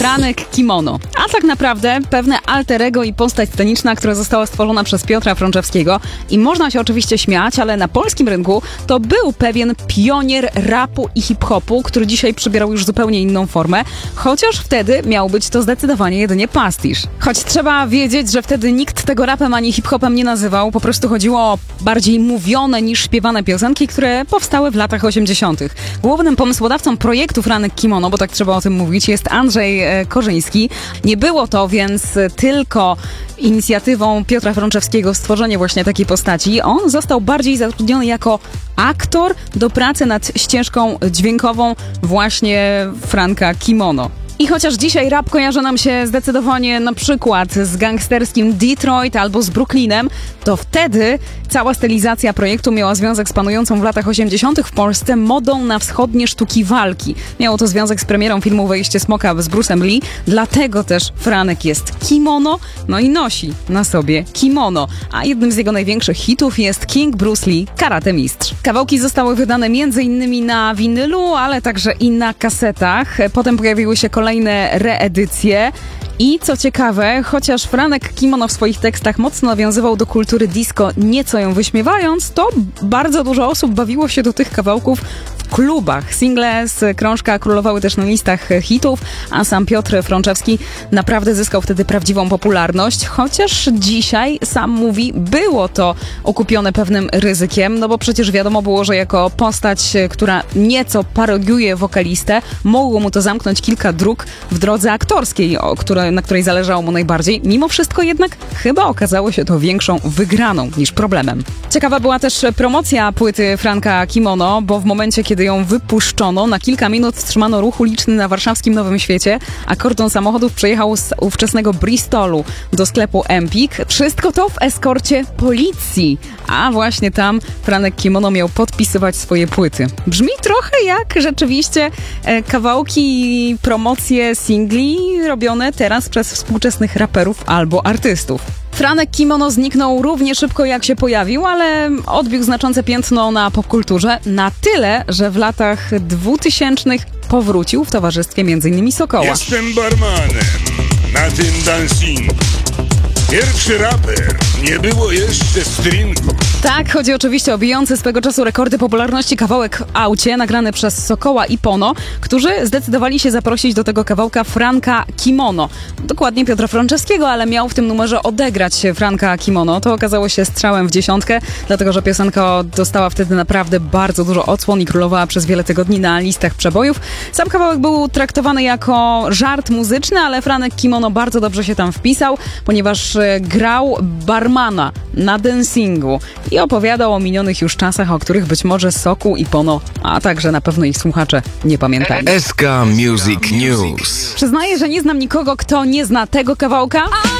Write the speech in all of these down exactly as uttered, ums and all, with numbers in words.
Franek Kimono. A tak naprawdę pewne alter ego i postać sceniczna, która została stworzona przez Piotra Frączewskiego. I można się oczywiście śmiać, ale na polskim rynku to był pewien pionier rapu i hip-hopu, który dzisiaj przybierał już zupełnie inną formę, chociaż wtedy miał być to zdecydowanie jedynie pastisz. Choć trzeba wiedzieć, że wtedy nikt tego rapem ani hip-hopem nie nazywał, po prostu chodziło o bardziej mówione niż śpiewane piosenki, które powstały w latach osiemdziesiątych. Głównym pomysłodawcą projektu Franek Kimono, bo tak trzeba o tym mówić, jest Andrzej e, Korzyński. Nie było to więc tylko inicjatywą Piotra Frączewskiego stworzenie właśnie takiej postaci. On został bardziej zatrudniony jako aktor do pracy nad ścieżką dźwiękową właśnie Franka Kimono. I chociaż dzisiaj rap kojarzy nam się zdecydowanie na przykład z gangsterskim Detroit albo z Brooklynem, to wtedy cała stylizacja projektu miała związek z panującą w latach osiemdziesiątych w Polsce modą na wschodnie sztuki walki. Miało to związek z premierą filmu Wejście Smoka z Bruce'em Lee, dlatego też Franek jest kimono, no i nosi na sobie kimono. A jednym z jego największych hitów jest King Bruce Lee, Karate Mistrz. Kawałki zostały wydane między innymi na winylu, ale także i na kasetach. Potem pojawiły się kolejne reedycje. I co ciekawe, chociaż Franek Kimono w swoich tekstach mocno nawiązywał do kultury disco, nieco ją wyśmiewając, to bardzo dużo osób bawiło się do tych kawałków w klubach. Single z krążka królowały też na listach hitów, a sam Piotr Frączewski naprawdę zyskał wtedy prawdziwą popularność, chociaż dzisiaj, sam mówi, było to okupione pewnym ryzykiem, no bo przecież wiadomo było, że jako postać, która nieco parodiuje wokalistę, mogło mu to zamknąć kilka dróg w drodze aktorskiej, o której na której zależało mu najbardziej. Mimo wszystko jednak chyba okazało się to większą wygraną niż problemem. Ciekawa była też promocja płyty Franka Kimono, bo w momencie, kiedy ją wypuszczono, na kilka minut wstrzymano ruch uliczny na warszawskim Nowym Świecie, a kordon samochodów przejechał z ówczesnego Bristolu do sklepu Empik. Wszystko to w eskorcie policji, a właśnie tam Franek Kimono miał podpisywać swoje płyty. Brzmi trochę jak rzeczywiście e, kawałki i promocje singli robione teraz przez współczesnych raperów albo artystów. Franek Kimono zniknął równie szybko jak się pojawił, ale odbił znaczące piętno na popkulturze na tyle, że w latach dwutysięcznych powrócił w towarzystwie między innymi Sokoła. Jestem barmanem na tym dancingu. Pierwszy raper, nie było jeszcze stringu. Tak, chodzi oczywiście o bijący swego czasu rekordy popularności kawałek w aucie, nagrany przez Sokoła i Pono, którzy zdecydowali się zaprosić do tego kawałka Franka Kimono. Dokładnie Piotra Frączewskiego, ale miał w tym numerze odegrać Franka Kimono. To okazało się strzałem w dziesiątkę, dlatego że piosenka dostała wtedy naprawdę bardzo dużo odsłon i królowała przez wiele tygodni na listach przebojów. Sam kawałek był traktowany jako żart muzyczny, ale Franek Kimono bardzo dobrze się tam wpisał, ponieważ grał barmana na dancingu i opowiadał o minionych już czasach, o których być może Sokół i Pono, a także na pewno ich słuchacze nie pamiętają. S K Music News. Przyznaję, że nie znam nikogo, kto nie zna tego kawałka.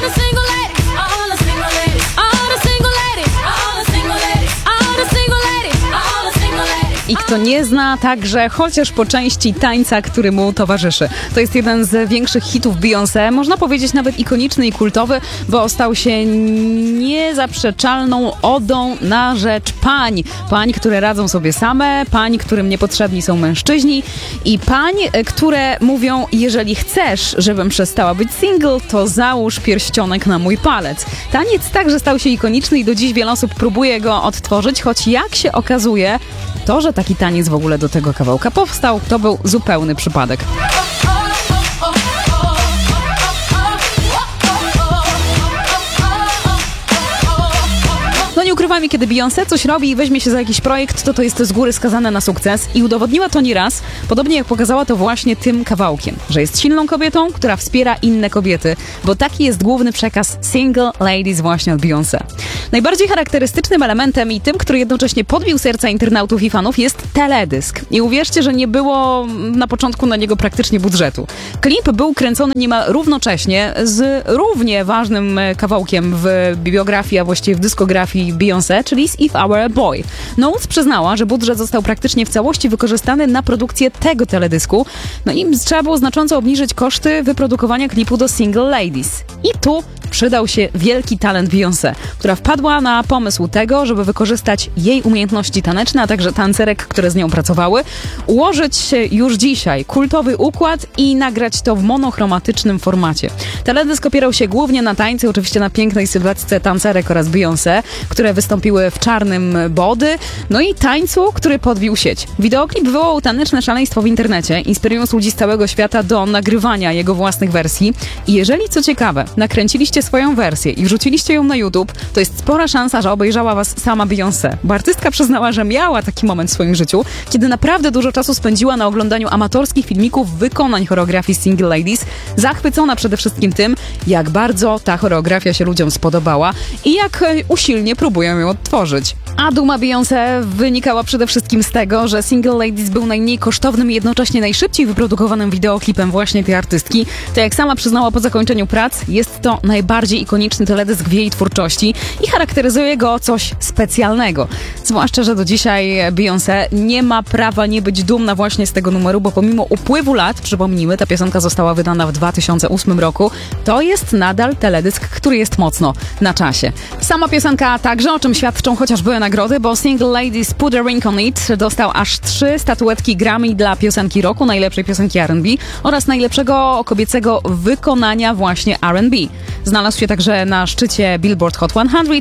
I kto nie zna także chociaż po części tańca, który mu towarzyszy. To jest jeden z większych hitów Beyoncé, można powiedzieć nawet ikoniczny i kultowy, bo stał się niezaprzeczalną odą na rzecz pań. Pań, które radzą sobie same, pań, którym niepotrzebni są mężczyźni i pań, które mówią, jeżeli chcesz, żebym przestała być single, to załóż pierścionek na mój palec. Taniec także stał się ikoniczny i do dziś wiele osób próbuje go odtworzyć, choć jak się okazuje, to, że taki taniec w ogóle do tego kawałka powstał, to był zupełny przypadek. No nie ukrywajmy, kiedy Beyoncé coś robi i weźmie się za jakiś projekt, to to jest z góry skazane na sukces i udowodniła to nieraz, podobnie jak pokazała to właśnie tym kawałkiem, że jest silną kobietą, która wspiera inne kobiety, bo taki jest główny przekaz Single Ladies właśnie od Beyoncé. Najbardziej charakterystycznym elementem i tym, który jednocześnie podbił serca internautów i fanów, jest teledysk. I uwierzcie, że nie było na początku na niego praktycznie budżetu. Klip był kręcony niemal równocześnie z równie ważnym kawałkiem w bibliografii, a właściwie w dyskografii Beyoncé, czyli z If I Were a Boy. Knowles przyznała, że budżet został praktycznie w całości wykorzystany na produkcję tego teledysku, no i trzeba było znacząco obniżyć koszty wyprodukowania klipu do Single Ladies. I tu przydał się wielki talent Beyoncé, która wpadła na pomysł tego, żeby wykorzystać jej umiejętności taneczne, a także tancerek, które z nią pracowały, ułożyć już dzisiaj kultowy układ i nagrać to w monochromatycznym formacie. Teledysk opierał się głównie na tańcu, oczywiście na pięknej sylwetce tancerek oraz Beyoncé, które wystąpiły w czarnym body, no i tańcu, który podbił sieć. Wideoklip wywołał taneczne szaleństwo w internecie, inspirując ludzi z całego świata do nagrywania jego własnych wersji. I jeżeli, co ciekawe, nakręciliście swoją wersję i wrzuciliście ją na YouTube, to jest spora szansa, że obejrzała was sama Beyoncé. Bo artystka przyznała, że miała taki moment w swoim życiu, kiedy naprawdę dużo czasu spędziła na oglądaniu amatorskich filmików wykonań choreografii Single Ladies, zachwycona przede wszystkim tym, jak bardzo ta choreografia się ludziom spodobała i jak usilnie próbują ją odtworzyć. A duma Beyoncé wynikała przede wszystkim z tego, że Single Ladies był najmniej kosztownym i jednocześnie najszybciej wyprodukowanym wideoklipem właśnie tej artystki. To jak sama przyznała po zakończeniu prac, jest to najbardziej ikoniczny teledysk w jej twórczości i charakteryzuje go coś specjalnego. Zwłaszcza, że do dzisiaj Beyoncé nie ma prawa nie być dumna właśnie z tego numeru, bo pomimo upływu lat, przypomnijmy, ta piosenka została wydana w dwa tysiące ósmym roku, to jest nadal teledysk, który jest mocno na czasie. Sama piosenka także, o czym świadczą chociażby nagrody, bo Single Ladies Put a Ring on It dostał aż trzy statuetki Grammy dla piosenki roku, najlepszej piosenki R and B oraz najlepszego kobiecego wykonania właśnie R and B. Znalazł się także na szczycie Billboard Hot sto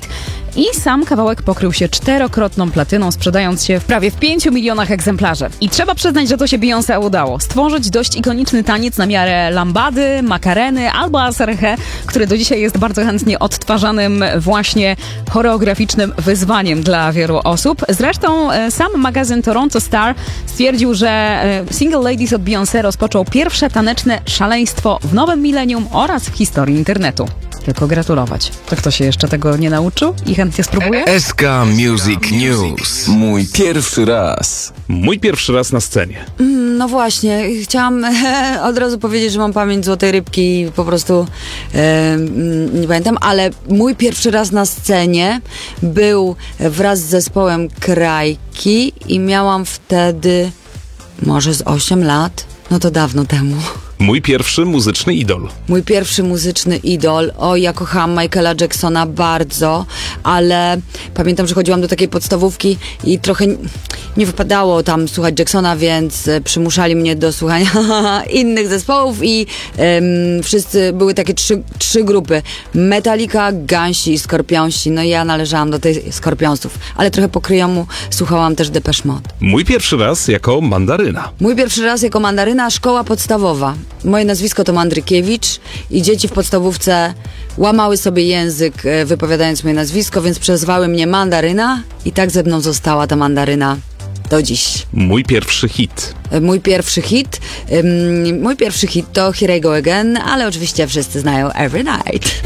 i sam kawałek pokrył się czterokrotną platyną, sprzedając się w prawie w pięciu milionach egzemplarzy. I trzeba przyznać, że to się Beyoncé udało. Stworzyć dość ikoniczny taniec na miarę lambady, makareny albo aserhe, który do dzisiaj jest bardzo chętnie odtwarzanym właśnie choreograficznym wyzwaniem dla wielu osób. Zresztą e, sam magazyn Toronto Star stwierdził, że e, Single Ladies od Beyoncé rozpoczął pierwsze taneczne szaleństwo w nowym milenium oraz w historii internetu. Tylko gratulować. To kto się jeszcze tego nie nauczył i chętnie spróbuje? S K Music News. Mój pierwszy raz. Mój pierwszy raz na scenie. No właśnie, chciałam od razu powiedzieć, że mam pamięć złotej rybki i po prostu e, nie pamiętam, ale mój pierwszy raz na scenie był wraz z zespołem Krajki i miałam wtedy może z osiem lat, no to dawno temu. Mój pierwszy muzyczny idol. Mój pierwszy muzyczny idol. O, ja kochałam Michaela Jacksona bardzo, ale pamiętam, że chodziłam do takiej podstawówki i trochę nie wypadało tam słuchać Jacksona, więc przymuszali mnie do słuchania innych zespołów i um, wszyscy, były takie trzy, trzy grupy. Metallica, Gansi i Skorpionsi. No i ja należałam do tej Skorpionsów, ale trochę po kryjomu słuchałam też Depeche Mode. Mój pierwszy raz jako mandaryna. Mój pierwszy raz jako mandaryna, szkoła podstawowa. Moje nazwisko to Mandrykiewicz i dzieci w podstawówce łamały sobie język wypowiadając moje nazwisko, więc przezwały mnie Mandaryna i tak ze mną została ta Mandaryna do dziś. Mój pierwszy hit. Mój pierwszy hit, um, mój pierwszy hit to Here I Go Again, ale oczywiście wszyscy znają Every Night.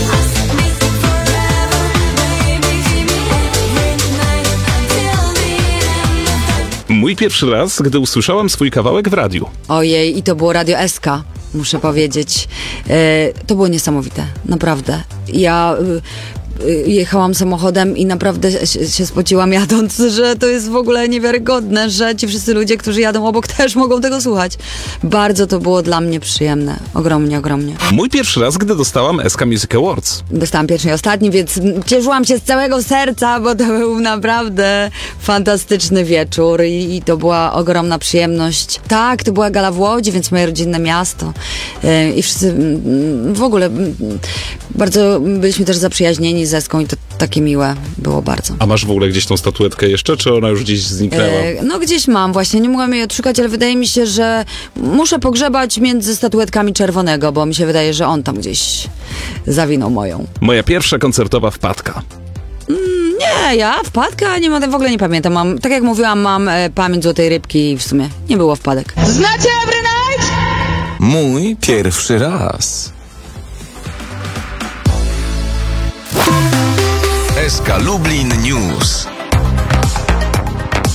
Mój pierwszy raz, gdy usłyszałam swój kawałek w radiu. Ojej, i to było Radio S K, muszę powiedzieć. E, to było niesamowite, naprawdę. Ja y, y, jechałam samochodem i naprawdę się, się spociłam jadąc, że to jest w ogóle niewiarygodne, że ci wszyscy ludzie, którzy jadą obok, też mogą tego słuchać. Bardzo to było dla mnie przyjemne. Ogromnie, ogromnie. Mój pierwszy raz, gdy dostałam S K Music Awards. Dostałam pierwszy i ostatni, więc cieszyłam się z całego serca, bo to był naprawdę fantastyczny wieczór i, i to była ogromna przyjemność. Tak, to była gala w Łodzi, więc moje rodzinne miasto yy, i wszyscy yy, w ogóle yy, bardzo byliśmy też zaprzyjaźnieni z Eską i to takie miłe było bardzo. A masz w ogóle gdzieś tą statuetkę jeszcze, czy ona już gdzieś zniknęła? Yy, no gdzieś mam właśnie, nie mogłam jej odszukać, ale wydaje mi się, że muszę pogrzebać między statuetkami Czerwonego, bo mi się wydaje, że on tam gdzieś zawinął moją. Moja pierwsza koncertowa wpadka. Nie, ja wpadka nie mam, w ogóle nie pamiętam. Mam, tak jak mówiłam, mam e, pamięć złotej rybki i w sumie nie było wpadek. Znacie Every Night? Mój pierwszy raz. S K Lublin News.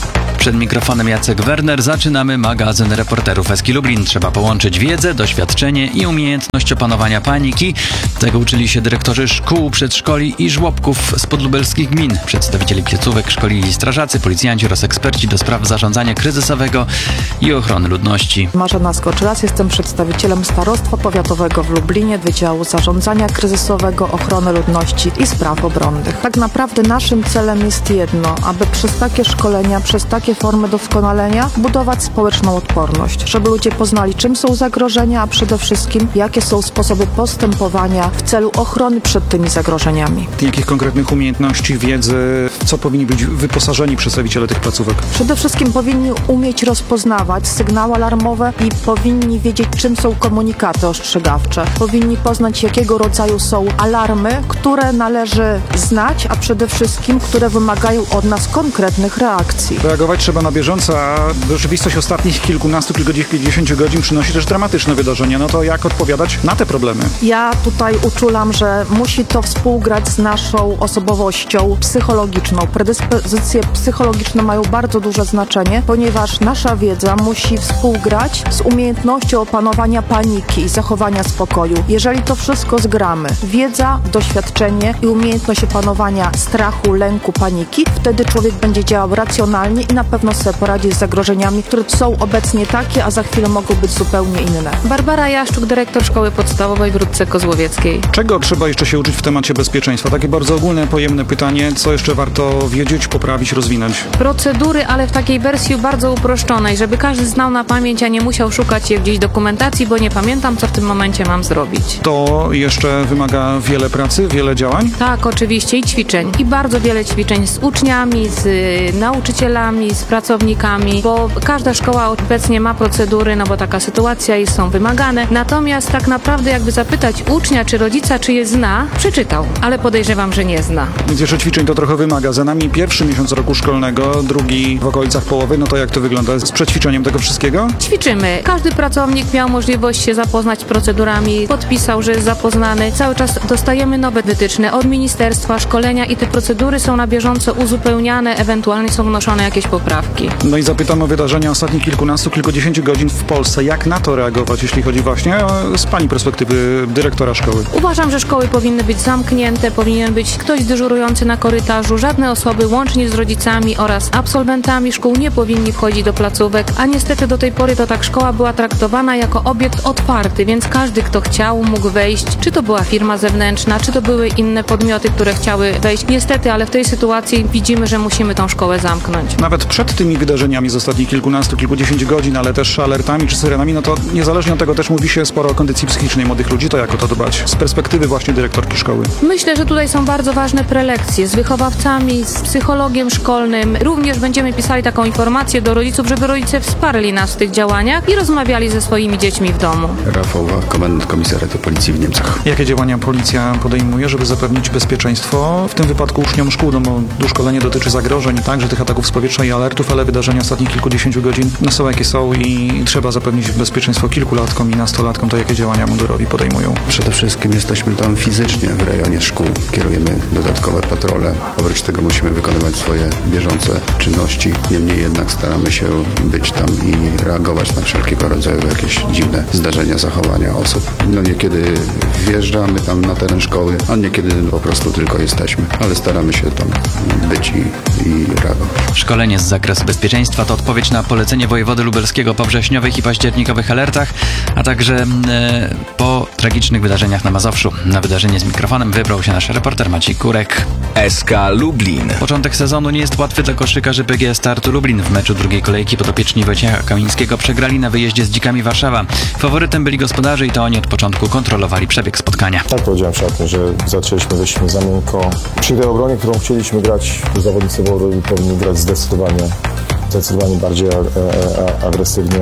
Przed mikrofonem Jacek Werner. Zaczynamy magazyn reporterów Eski Lublin. Trzeba połączyć wiedzę, doświadczenie i umiejętność opanowania paniki. Tego uczyli się dyrektorzy szkół, przedszkoli i żłobków z podlubelskich gmin. Przedstawicieli placówek szkolili strażacy, policjanci oraz eksperci do spraw zarządzania kryzysowego i ochrony ludności. Marzena Skoczylas, jestem przedstawicielem Starostwa Powiatowego w Lublinie, Wydziału Zarządzania Kryzysowego, Ochrony Ludności i Spraw Obronnych. Tak naprawdę naszym celem jest jedno, aby przez takie szkolenia, przez takie formy doskonalenia budować społeczną odporność, żeby ludzie poznali, czym są zagrożenia, a przede wszystkim jakie są sposoby postępowania w celu ochrony przed tymi zagrożeniami. Jakich konkretnych umiejętności, wiedzy, co powinni być wyposażeni przedstawiciele tych placówek? Przede wszystkim powinni umieć rozpoznawać sygnały alarmowe i powinni wiedzieć, czym są komunikaty ostrzegawcze. Powinni poznać, jakiego rodzaju są alarmy, które należy znać, a przede wszystkim, które wymagają od nas konkretnych reakcji. Reagować trzeba na bieżąco, a rzeczywistość ostatnich kilkunastu, kilkudziesięciu godzin przynosi też dramatyczne wydarzenia. No to jak odpowiadać na te problemy? Ja tutaj uczulam, że musi to współgrać z naszą osobowością psychologiczną. Predyspozycje psychologiczne mają bardzo duże znaczenie, ponieważ nasza wiedza musi współgrać z umiejętnością opanowania paniki i zachowania spokoju. Jeżeli to wszystko zgramy, wiedza, doświadczenie i umiejętność opanowania strachu, lęku, paniki, wtedy człowiek będzie działał racjonalnie i na pewno sobie poradzi z zagrożeniami, które są obecnie takie, a za chwilę mogą być zupełnie inne. Barbara Jaszczuk, dyrektor Szkoły Podstawowej w Rudce Kozłowieckiej. Czego trzeba jeszcze się uczyć w temacie bezpieczeństwa? Takie bardzo ogólne, pojemne pytanie. Co jeszcze warto wiedzieć, poprawić, rozwinąć? Procedury, ale w takiej wersji bardzo uproszczonej, żeby każdy znał na pamięć, a nie musiał szukać je gdzieś dokumentacji, bo nie pamiętam, co w tym momencie mam zrobić. To jeszcze wymaga wiele pracy, wiele działań? Tak, oczywiście, i ćwiczeń. I bardzo wiele ćwiczeń z uczniami, z y, nauczycielami, z pracownikami, bo każda szkoła obecnie ma procedury, no bo taka sytuacja i są wymagane. Natomiast tak naprawdę jakby zapytać ucznia czy rodzica, czy je zna, przeczytał, ale podejrzewam, że nie zna. Więc jeszcze ćwiczeń to trochę wymaga. Za nami pierwszy miesiąc roku szkolnego, drugi w okolicach połowy, no to jak to wygląda z przećwiczeniem tego wszystkiego? Ćwiczymy. Każdy pracownik miał możliwość się zapoznać z procedurami, podpisał, że jest zapoznany. Cały czas dostajemy nowe wytyczne od ministerstwa, szkolenia i te procedury są na bieżąco uzupełniane, ewentualnie są wnoszone jakieś poprawki. No i zapytam o wydarzenia ostatnich kilkunastu, kilkudziesięciu godzin w Polsce. Jak na to reagować, jeśli chodzi właśnie o, z Pani perspektywy dyrektora szkoły? Uważam, że szkoły powinny być zamknięte, powinien być ktoś dyżurujący na korytarzu. Żadne osoby, łącznie z rodzicami oraz absolwentami szkół, nie powinni wchodzić do placówek, a niestety do tej pory to tak szkoła była traktowana jako obiekt otwarty, więc każdy, kto chciał, mógł wejść. Czy to była firma zewnętrzna, czy to były inne podmioty, które chciały wejść. Niestety, ale w tej sytuacji widzimy, że musimy tą szkołę zamknąć. Nawet przed tymi wydarzeniami z ostatnich kilkunastu, kilkudziesięciu godzin, ale też alertami czy syrenami, no to niezależnie od tego też mówi się sporo o kondycji psychicznej młodych ludzi. To jak o to dbać? Z perspektywy właśnie dyrektorki szkoły. Myślę, że tutaj są bardzo ważne prelekcje z wychowawcami, z psychologiem szkolnym. Również będziemy pisali taką informację do rodziców, żeby rodzice wsparli nas w tych działaniach i rozmawiali ze swoimi dziećmi w domu. Rafał Wach, komendant komisariatu policji w Niemcach. Jakie działania policja podejmuje, żeby zapewnić bezpieczeństwo w tym wypadku uczniom szkół? No bo szkolenie dotyczy zagrożeń, także tych ataków z powietrza i alertów, ale wydarzenia ostatnich kilkudziesięciu godzin no są jakie są i trzeba zapewnić bezpieczeństwo kilkulatkom i nastolatkom. To jakie działania mundurowi podejmują? Przede wszystkim jesteśmy tam fizycznie w rejonie szkół. Kierujemy dodatkowe patrole. Oprócz tego musimy wykonywać swoje bieżące czynności. Niemniej jednak staramy się być tam i reagować na wszelkiego rodzaju jakieś dziwne zdarzenia, zachowania osób. No niekiedy wjeżdżamy tam na teren szkoły, a niekiedy po prostu tylko jesteśmy. Ale staramy się tam być i, i reagować. Szkolenie z zakresu bezpieczeństwa to odpowiedź na polecenie wojewody lubelskiego po wrześniowych i październikowych alertach, a także e, po tragicznych wydarzeniach na Mazowszu. Na wydarzenie z mikrofonem wybrał się nasz reporter Maciej Kurek. S K Lublin. Początek sezonu nie jest łatwy dla koszykarzy P G S Startu Lublin. W meczu drugiej kolejki podopieczni Wojciecha Kamińskiego przegrali na wyjeździe z Dzikami Warszawa. Faworytem byli gospodarze i to oni od początku kontrolowali przebieg spotkania. Tak powiedziałem szatnie, że zaczęliśmy, wyszliśmy za miękko. Przy tej obronie, którą chcieliśmy grać, zawodnicy Wołowi powinni grać zdecydowanie, zdecydowanie bardziej a, a, agresywnie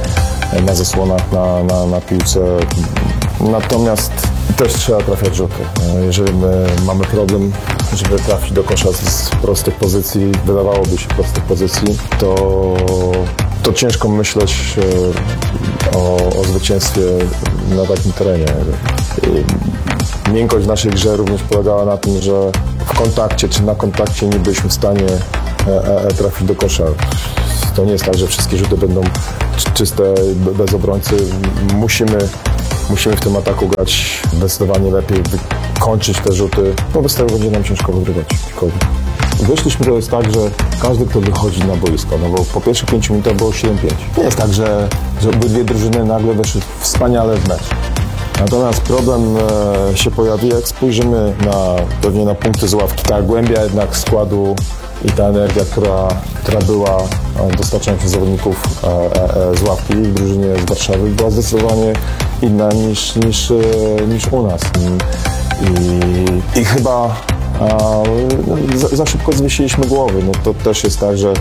na zasłonach, na, na, na piłce. Natomiast też trzeba trafiać rzuty. Jeżeli my mamy problem, żeby trafić do kosza z prostych pozycji, wydawałoby się prostych pozycji, to, to ciężko myśleć o, o zwycięstwie na takim terenie. Miękkość w naszej grze również polegała na tym, że w kontakcie czy na kontakcie nie byliśmy w stanie trafić do kosza. To nie jest tak, że wszystkie rzuty będą czyste bez obrońcy. Musimy, musimy w tym ataku grać zdecydowanie lepiej, kończyć te rzuty. Wobec tego będzie nam ciężko wygrywać. Wyszliśmy, to jest tak, że każdy, kto wychodzi na boisko, no bo po pierwszych pięciu minutach było siedem pięć. Nie jest tak, że, że obydwie drużyny nagle weszły wspaniale w mecz. Natomiast problem e, się pojawi, jak spojrzymy na, pewnie na punkty z ławki. Ta głębia jednak składu i ta energia, która, która była dostarczana przez zawodników e, e, z ławki w drużynie z Warszawy, była zdecydowanie inna niż, niż, e, niż u nas. I, i chyba a, za, za szybko zwiesiliśmy głowy. No to też jest tak, że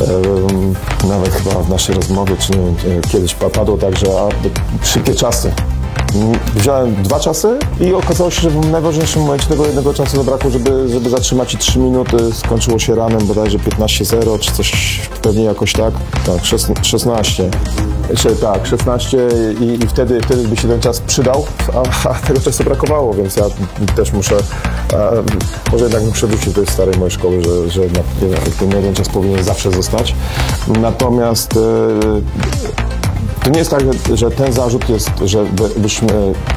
e, nawet chyba w naszej rozmowie, czy nie wiem, kiedyś padło tak, że a, szybkie czasy. Wziąłem dwa czasy i okazało się, że w najważniejszym momencie tego jednego czasu zabrakło, żeby, żeby zatrzymać i trzy minuty. Skończyło się ranem bodajże piętnaście zero, czy coś, pewnie jakoś tak. Tak, szesnaście. Czy, tak, szesnaście i, i wtedy, wtedy by się ten czas przydał, a, a tego czasu brakowało, więc ja też muszę, a, może jednak muszę wrócić do tej starej mojej szkoły, że, że jednak ten jeden czas powinien zawsze zostać. Natomiast e, to nie jest tak, że, że ten zarzut jest, że byśmy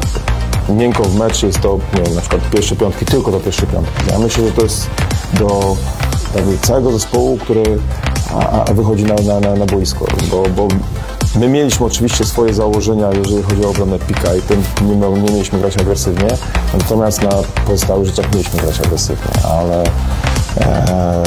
miękko w mecz, jest to, nie wiem, na przykład pierwsze piątki, tylko do pierwszej piątki. Ja myślę, że to jest do całego zespołu, który a, a wychodzi na, na, na, na boisko, bo, bo my mieliśmy oczywiście swoje założenia, jeżeli chodzi o obronę pika i tym nie, nie mieliśmy grać agresywnie, natomiast na pozostałych rzeczach mieliśmy grać agresywnie, ale e,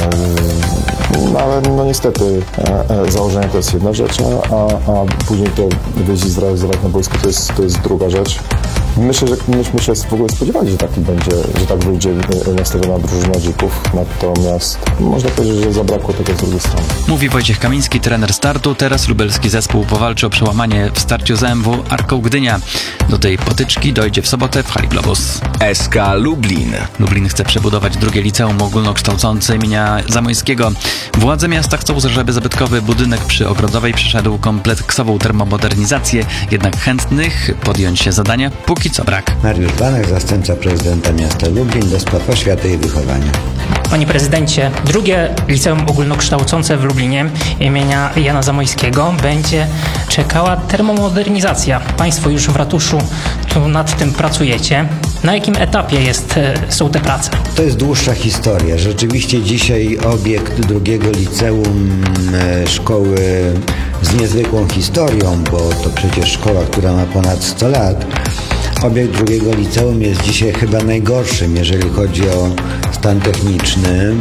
no ale no niestety e, e, założenia to jest jedna rzecz, a, a później to wyjść i zrealizować na boisku to jest, to jest druga rzecz. Myślę, że myśmy się w ogóle spodziewali, że taki będzie, że tak będzie nastawiona drużyna Dzików, natomiast można powiedzieć, że zabrakło tego z drugiej strony. Mówi Wojciech Kamiński, trener startu. Teraz lubelski zespół powalczy o przełamanie w starciu z A M W Arką Gdynia. Do tej potyczki dojdzie w sobotę w hali Globus. S K Lublin. Lublin chce przebudować drugie liceum ogólnokształcące imienia Zamoyskiego. Władze miasta chcą, żeby zabytkowy budynek przy Ogrodowej przeszedł kompleksową termomodernizację, jednak chętnych podjąć się zadania póki co brak. Mariusz Banek, zastępca prezydenta miasta Lublin do spraw oświaty i wychowania. Panie prezydencie, drugie liceum ogólnokształcące w Lublinie imienia Jana Zamoyskiego będzie czekała termomodernizacja. Państwo już w ratuszu tu nad tym pracujecie. Na jakim etapie jest, są te prace? To jest dłuższa historia. Rzeczywiście dzisiaj obiekt drugiego liceum szkoły z niezwykłą historią, bo to przecież szkoła, która ma ponad sto lat. Obiekt drugiego liceum jest dzisiaj chyba najgorszym, jeżeli chodzi o stan techniczny.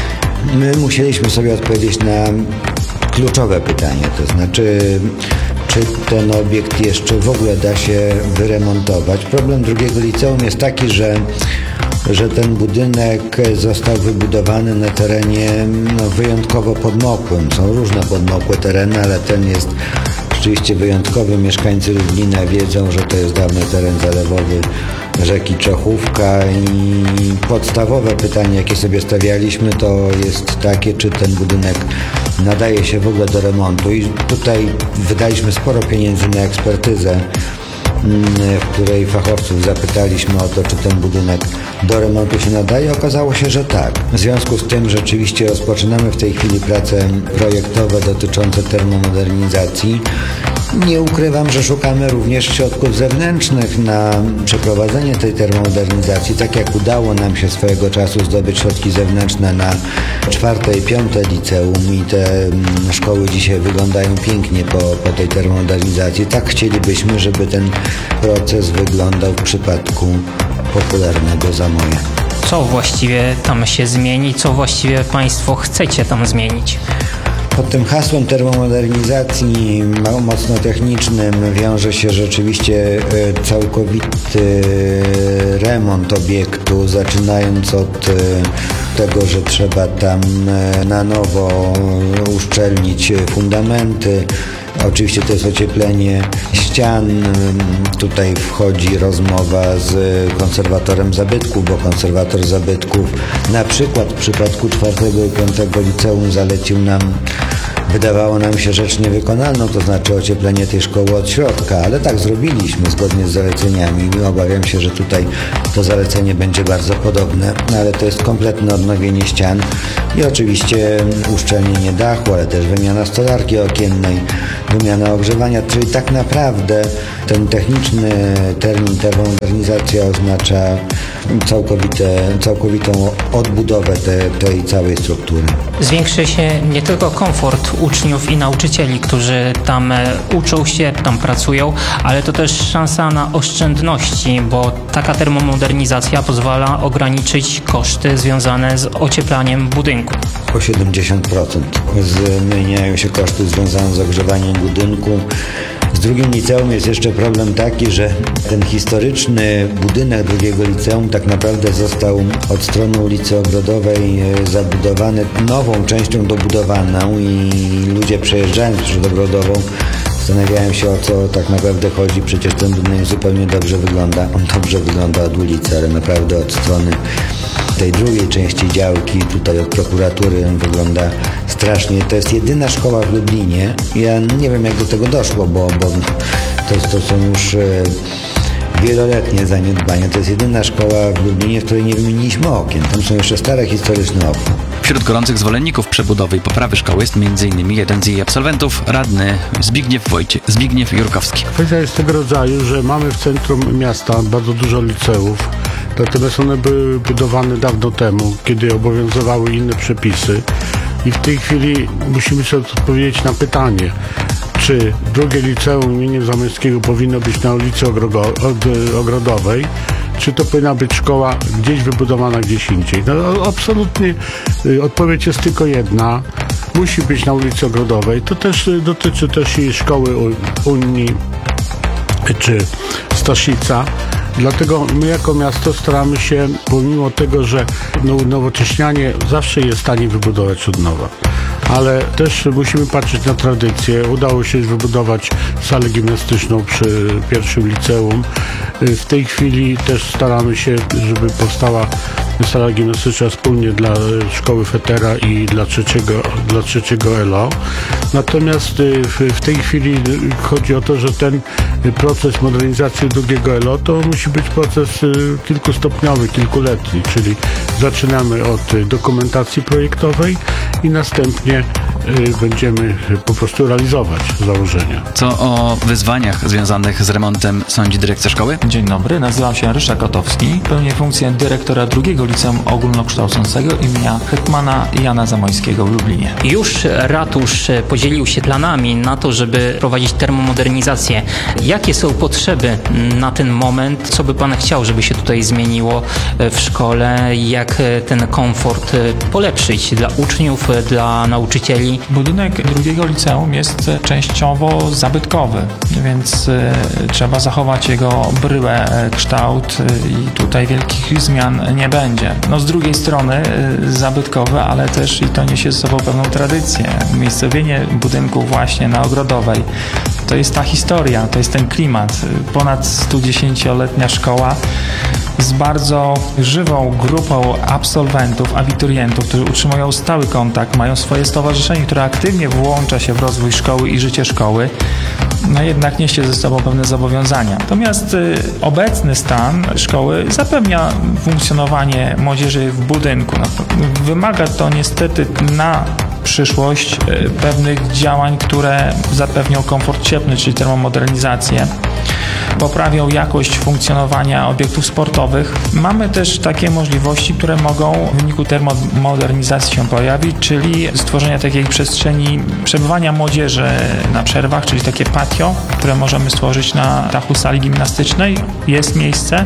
My musieliśmy sobie odpowiedzieć na kluczowe pytanie, to znaczy, czy ten obiekt jeszcze w ogóle da się wyremontować. Problem drugiego liceum jest taki, że że ten budynek został wybudowany na terenie no, wyjątkowo podmokłym. Są różne podmokłe tereny, ale ten jest rzeczywiście wyjątkowy. Mieszkańcy Lublina wiedzą, że to jest dawny teren zalewowy rzeki Czechówka i podstawowe pytanie, jakie sobie stawialiśmy, to jest takie, czy ten budynek nadaje się w ogóle do remontu. I tutaj wydaliśmy sporo pieniędzy na ekspertyzę, w której fachowców zapytaliśmy o to, czy ten budynek do remontu się nadaje. Okazało się, że tak. W związku z tym rzeczywiście rozpoczynamy w tej chwili prace projektowe dotyczące termomodernizacji. Nie ukrywam, że szukamy również środków zewnętrznych na przeprowadzenie tej termomodernizacji, tak jak udało nam się swojego czasu zdobyć środki zewnętrzne na czwarte i piąte liceum i te szkoły dzisiaj wyglądają pięknie po, po tej termomodernizacji. Tak chcielibyśmy, żeby ten proces wyglądał w przypadku popularnego Zamoja. Co właściwie tam się zmieni? Co właściwie Państwo chcecie tam zmienić? Pod tym hasłem termomodernizacji mocno technicznym wiąże się rzeczywiście całkowity remont obiektu, zaczynając od tego, że trzeba tam na nowo uszczelnić fundamenty. Oczywiście to jest ocieplenie ścian. Tutaj wchodzi rozmowa z konserwatorem zabytków, bo konserwator zabytków na przykład w przypadku czwartego i piątego liceum zalecił nam wydawało nam się rzecz niewykonalną, to znaczy ocieplenie tej szkoły od środka, ale tak zrobiliśmy zgodnie z zaleceniami i obawiam się, że tutaj to zalecenie będzie bardzo podobne, ale to jest kompletne odnowienie ścian i oczywiście uszczelnienie dachu, ale też wymiana stolarki okiennej, wymiana ogrzewania, czyli tak naprawdę ten techniczny termin termomodernizacja oznacza całkowite, całkowitą odbudowę te, tej całej struktury. Zwiększy się nie tylko komfort uczniów i nauczycieli, którzy tam uczą się, tam pracują, ale to też szansa na oszczędności, bo taka termomodernizacja pozwala ograniczyć koszty związane z ocieplaniem budynku. O siedemdziesiąt procent zmieniają się koszty związane z ogrzewaniem budynku. Z drugim liceum jest jeszcze problem taki, że ten historyczny budynek drugiego liceum tak naprawdę został od strony ulicy Ogrodowej zabudowany nową częścią dobudowaną i ludzie przejeżdżając przez Ogrodową zastanawiają się, o co tak naprawdę chodzi. Przecież ten budynek zupełnie dobrze wygląda. On dobrze wygląda od ulicy, ale naprawdę od strony tej drugiej części działki, tutaj od prokuratury, on wygląda strasznie. To jest jedyna szkoła w Lublinie. Ja nie wiem, jak do tego doszło, bo, bo to, to są już wieloletnie zaniedbania. To jest jedyna szkoła w Lublinie, w której nie wymieniliśmy okien. Tam są jeszcze stare historyczne okna. Wśród gorących zwolenników przebudowy i poprawy szkoły jest między innymi jeden z jej absolwentów, radny Zbigniew Wojcie, Zbigniew Jurkowski. Kwestia jest tego rodzaju, że mamy w centrum miasta bardzo dużo liceów, natomiast one były budowane dawno temu, kiedy obowiązywały inne przepisy i w tej chwili musimy sobie odpowiedzieć na pytanie, czy drugie liceum imienia Zamoyskiego powinno być na ulicy Ogrodowej, czy to powinna być szkoła gdzieś wybudowana gdzieś indziej. No, absolutnie odpowiedź jest tylko jedna. Musi być na ulicy Ogrodowej. To też dotyczy też i szkoły Unii czy Staszica. Dlatego my jako miasto staramy się, pomimo tego, że nowocześnianie zawsze jest w stanie wybudować od nowa, ale też musimy patrzeć na tradycję. Udało się wybudować salę gimnastyczną przy pierwszym liceum. W tej chwili też staramy się, żeby powstała sala gimnastyczna wspólnie dla szkoły Fetera i dla trzeciego, dla trzeciego L O. Natomiast w, w tej chwili chodzi o to, że ten proces modernizacji drugiego L O to musi być proces kilkustopniowy, kilkuletni, czyli zaczynamy od dokumentacji projektowej i następnie będziemy po prostu realizować założenia. Co o wyzwaniach związanych z remontem sądzi dyrekcja szkoły? Dzień dobry, nazywam się Ryszard Kotowski. Pełnię funkcję dyrektora drugiego liceum ogólnokształcącego imienia hetmana Jana Zamoyskiego w Lublinie. Już ratusz podzielił się planami na to, żeby prowadzić termomodernizację. Jakie są potrzeby na ten moment? Co by pan chciał, żeby się tutaj zmieniło w szkole? Jak ten komfort polepszyć dla uczniów, dla nauczycieli? Budynek drugiego liceum jest częściowo zabytkowy, więc trzeba zachować jego bryłę, kształt i tutaj wielkich zmian nie będzie. No z drugiej strony zabytkowe, ale też i to niesie ze sobą pewną tradycję. Umiejscowienie budynku właśnie na Ogrodowej to jest ta historia, to jest ten klimat. Ponad studziesięcioletnia szkoła z bardzo żywą grupą absolwentów, abiturientów, którzy utrzymują stały kontakt, mają swoje stowarzyszenie, które aktywnie włącza się w rozwój szkoły i życie szkoły, no jednak niesie ze sobą pewne zobowiązania. Natomiast y, obecny stan szkoły zapewnia funkcjonowanie młodzieży w budynku. No, wymaga to niestety na przyszłość y, pewnych działań, które zapewnią komfort cieplny, czyli termomodernizację, poprawią jakość funkcjonowania obiektów sportowych. Mamy też takie możliwości, które mogą w wyniku termomodernizacji się pojawić, czyli stworzenia takiej przestrzeni przebywania młodzieży na przerwach, czyli takie patio, które możemy stworzyć na dachu sali gimnastycznej. Jest miejsce.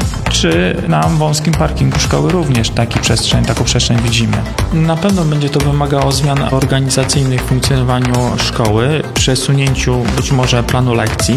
Czy na wąskim parkingu szkoły również taki przestrzeń, taką przestrzeń widzimy. Na pewno będzie to wymagało zmian organizacyjnych w funkcjonowaniu szkoły, przesunięciu być może planu lekcji,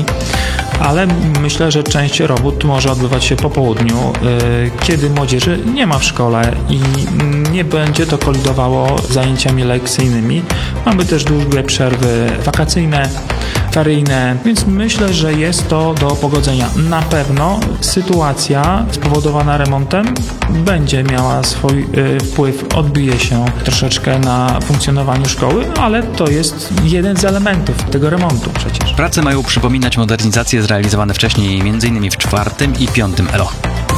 ale myślę, że część robót może odbywać się po południu, kiedy młodzieży nie ma w szkole i nie będzie to kolidowało z zajęciami lekcyjnymi. Mamy też długie przerwy wakacyjne. refraktaryjne, więc myślę, że jest to do pogodzenia. Na pewno sytuacja spowodowana remontem będzie miała swój y, wpływ, odbije się troszeczkę na funkcjonowaniu szkoły, ale to jest jeden z elementów tego remontu przecież. Prace mają przypominać modernizacje zrealizowane wcześniej m.in. w czwartym i piątym Elo.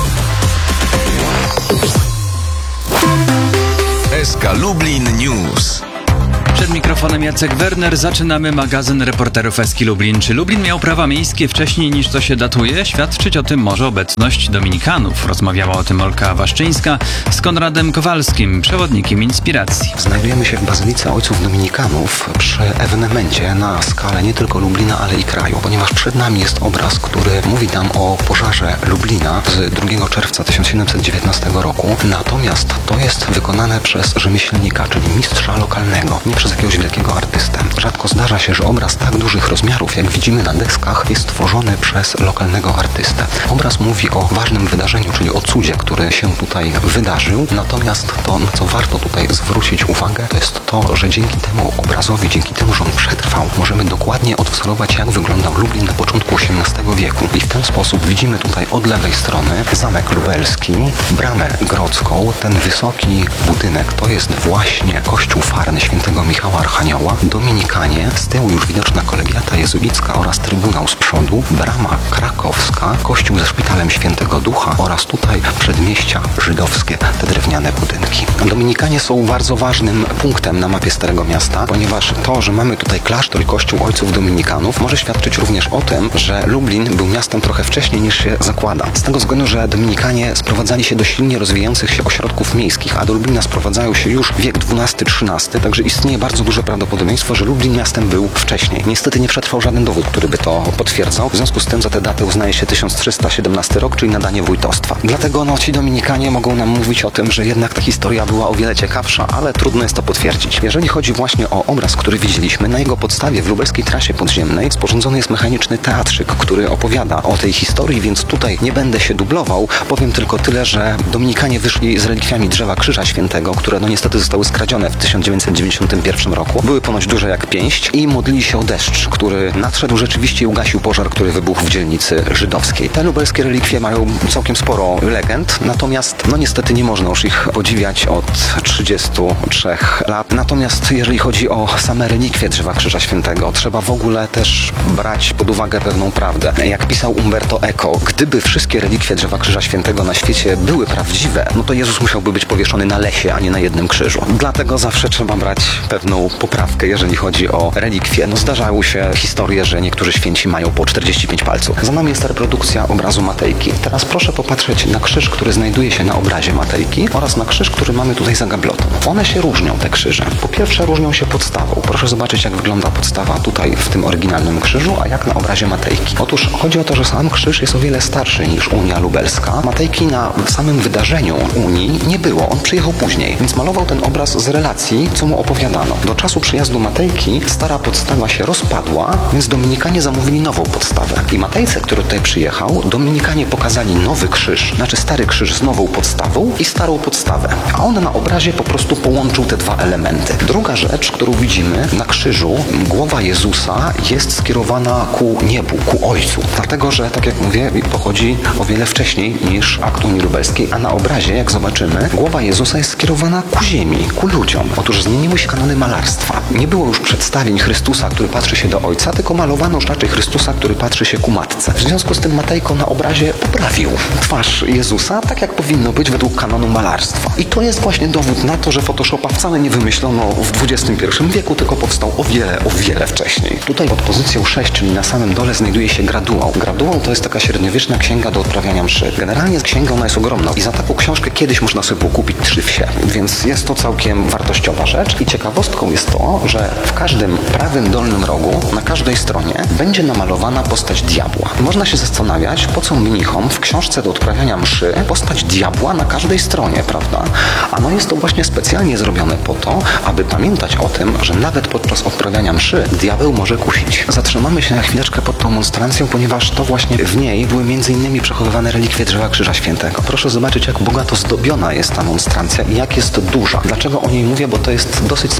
S K Lublin News. Przed mikrofonem Jacek Werner. Zaczynamy magazyn reporterów S K Lublin. Czy Lublin miał prawa miejskie wcześniej niż to się datuje? Świadczyć o tym może obecność dominikanów. Rozmawiała o tym Olka Waszczyńska z Konradem Kowalskim, przewodnikiem Inspiracji. Znajdujemy się w Bazylice Ojców Dominikanów przy ewenemencie na skalę nie tylko Lublina, ale i kraju, ponieważ przed nami jest obraz, który mówi nam o pożarze Lublina z drugiego czerwca tysiąc siedemset dziewiętnastego roku. Natomiast to jest wykonane przez rzemieślnika, czyli mistrza lokalnego, nie przez jakiegoś wielkiego artystę. Rzadko zdarza się, że obraz tak dużych rozmiarów, jak widzimy na deskach, jest tworzony przez lokalnego artystę. Obraz mówi o ważnym wydarzeniu, czyli o cudzie, który się tutaj wydarzył. Natomiast to, na co warto tutaj zwrócić uwagę, to jest to, że dzięki temu obrazowi, dzięki temu, że on przetrwał, możemy dokładnie odwzorować, jak wyglądał Lublin na początku osiemnastego wieku. I w ten sposób widzimy tutaj od lewej strony zamek lubelski, bramę grodzką, ten wysoki budynek, to jest właśnie kościół farny świętego Michała Archanioła, Dominikanie, z tyłu już widoczna kolegiata jezuicka oraz trybunał z przodu, brama krakowska, kościół ze szpitalem Świętego Ducha oraz tutaj przedmieścia żydowskie, te drewniane budynki. Dominikanie są bardzo ważnym punktem na mapie Starego Miasta, ponieważ to, że mamy tutaj klasztor i kościół ojców dominikanów, może świadczyć również o tym, że Lublin był miastem trochę wcześniej niż się zakłada. Z tego względu, że Dominikanie sprowadzali się do silnie rozwijających się ośrodków miejskich, a do Lublina sprowadzają się już wiek dwunasty trzynasty, także istnieje bardzo duże prawdopodobieństwo, że Lublin miastem był wcześniej. Niestety nie przetrwał żaden dowód, który by to potwierdzał. W związku z tym za tę datę uznaje się tysiąc trzysta siedemnasty rok, czyli nadanie wójtostwa. Dlatego no, ci Dominikanie mogą nam mówić o tym, że jednak ta historia była o wiele ciekawsza, ale trudno jest to potwierdzić. Jeżeli chodzi właśnie o obraz, który widzieliśmy, na jego podstawie w lubelskiej trasie podziemnej sporządzony jest mechaniczny teatrzyk, który opowiada o tej historii, więc tutaj nie będę się dublował. Powiem tylko tyle, że Dominikanie wyszli z relikwiami drzewa Krzyża Świętego, które no niestety zostały skradzione w tysiąc dziewięćset dziewięćdziesiątym pierwszym roku. Były ponoć duże jak pięść i modlili się o deszcz, który nadszedł rzeczywiście i ugasił pożar, który wybuchł w dzielnicy żydowskiej. Te lubelskie relikwie mają całkiem sporo legend, natomiast no niestety nie można już ich podziwiać od trzydziestu trzech lat. Natomiast jeżeli chodzi o same relikwie drzewa Krzyża Świętego, trzeba w ogóle też brać pod uwagę pewną prawdę. Jak pisał Umberto Eco, gdyby wszystkie relikwie drzewa Krzyża Świętego na świecie były prawdziwe, no to Jezus musiałby być powieszony na lesie, a nie na jednym krzyżu. Dlatego zawsze trzeba brać pewną poprawkę, jeżeli chodzi o relikwie. No zdarzały się historie, że niektórzy święci mają po czterdzieści pięć palców. Za nami jest reprodukcja obrazu Matejki. Teraz proszę popatrzeć na krzyż, który znajduje się na obrazie Matejki oraz na krzyż, który mamy tutaj za gablotą. One się różnią, te krzyże. Po pierwsze różnią się podstawą. Proszę zobaczyć, jak wygląda podstawa tutaj w tym oryginalnym krzyżu, a jak na obrazie Matejki. Otóż chodzi o to, że sam krzyż jest o wiele starszy niż Unia Lubelska. Matejki na samym wydarzeniu Unii nie było. On przyjechał później, więc malował ten obraz z relacji, co mu opowiadano. Do czasu przyjazdu Matejki stara podstawa się rozpadła, więc Dominikanie zamówili nową podstawę. I Matejce, który tutaj przyjechał, Dominikanie pokazali nowy krzyż, znaczy stary krzyż z nową podstawą i starą podstawę. A on na obrazie po prostu połączył te dwa elementy. Druga rzecz, którą widzimy na krzyżu, głowa Jezusa jest skierowana ku niebu, ku Ojcu. Dlatego, że tak jak mówię, pochodzi o wiele wcześniej niż akt Unii Lubelskiej, a na obrazie, jak zobaczymy, głowa Jezusa jest skierowana ku ziemi, ku ludziom. Otóż zmieniły się kanony malarstwa. Nie było już przedstawień Chrystusa, który patrzy się do Ojca, tylko malowano już raczej Chrystusa, który patrzy się ku Matce. W związku z tym Matejko na obrazie poprawił twarz Jezusa, tak jak powinno być według kanonu malarstwa. I to jest właśnie dowód na to, że Photoshopa wcale nie wymyślono w dwudziestym pierwszym wieku, tylko powstał o wiele, o wiele wcześniej. Tutaj pod pozycją sześć, czyli na samym dole, znajduje się graduał. Graduał to jest taka średniowieczna księga do odprawiania mszy. Generalnie księga ona jest ogromna i za taką książkę kiedyś można sobie kupić trzy wsie, więc jest to całkiem wartościowa rzecz. I ciekawostką jest to, że w każdym prawym dolnym rogu, na każdej stronie będzie namalowana postać diabła. Można się zastanawiać, po co mnichom w książce do odprawiania mszy postać diabła na każdej stronie, prawda? A no jest to właśnie specjalnie zrobione po to, aby pamiętać o tym, że nawet podczas odprawiania mszy diabeł może kusić. Zatrzymamy się na chwileczkę pod tą monstrancją, ponieważ to właśnie w niej były między innymi przechowywane relikwie drzewa Krzyża Świętego. Proszę zobaczyć, jak bogato zdobiona jest ta monstrancja i jak jest duża. Dlaczego o niej mówię? Bo to jest dosyć specjalne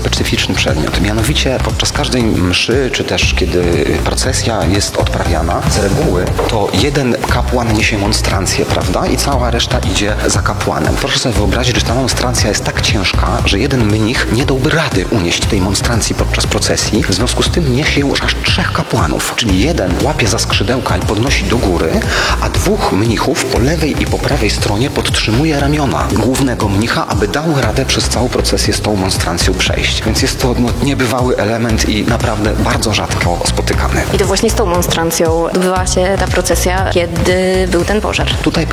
specyficzny przedmiot. Mianowicie podczas każdej mszy, czy też kiedy procesja jest odprawiana, z reguły to jeden kapłan niesie monstrancję, prawda? I cała reszta idzie za kapłanem. Proszę sobie wyobrazić, że ta monstrancja jest tak ciężka, że jeden mnich nie dałby rady unieść tej monstrancji podczas procesji. W związku z tym niesie ją aż trzech kapłanów. Czyli jeden łapie za skrzydełka i podnosi do góry, a dwóch mnichów po lewej i po prawej stronie podtrzymuje ramiona głównego mnicha, aby dał radę przez całą procesję z tą monstrancją przejść. Więc jest to no, niebywały element i naprawdę bardzo rzadko spotykany. I to właśnie z tą monstrancją odbywała się ta procesja, kiedy był ten pożar. Tutaj